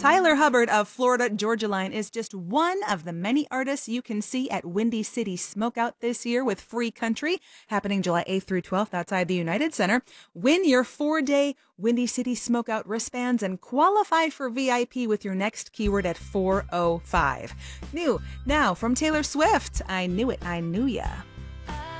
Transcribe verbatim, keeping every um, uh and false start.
Tyler Hubbard of Florida Georgia Line is just one of the many artists you can see at Windy City Smokeout this year with Free Country, happening July eighth through twelfth outside the United Center. Win your four-day Windy City Smokeout wristbands and qualify for V I P with your next keyword at four oh five. New now from Taylor Swift, I Knew It, I Knew Ya.